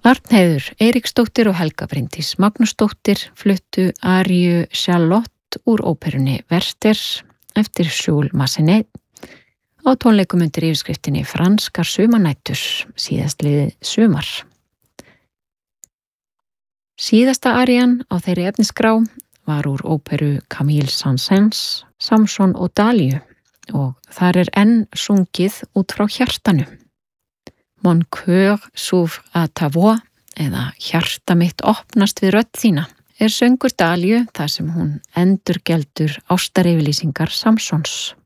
Arnheiður Eiríksdóttir og Helga Bryndís Magnúsdóttir fluttu aríu Charlotte úr óperunni Werther eftir Jules Massenet á tónleikum undir yfirskriftinni Franskar sumarnætur síðastliðið sumar. Síðasta arían á þeirri efnisgrá var úr óperu Camille Saint-Saëns, Samson og Dalíu og þar enn sungið út frá hjartanu. Mon cœur s'ouvre à ta voix eða hjarta mitt opnast við rödd þína söngur Dalíu þar sem hún endurgeldur ástaryfirlýsingar Samsons.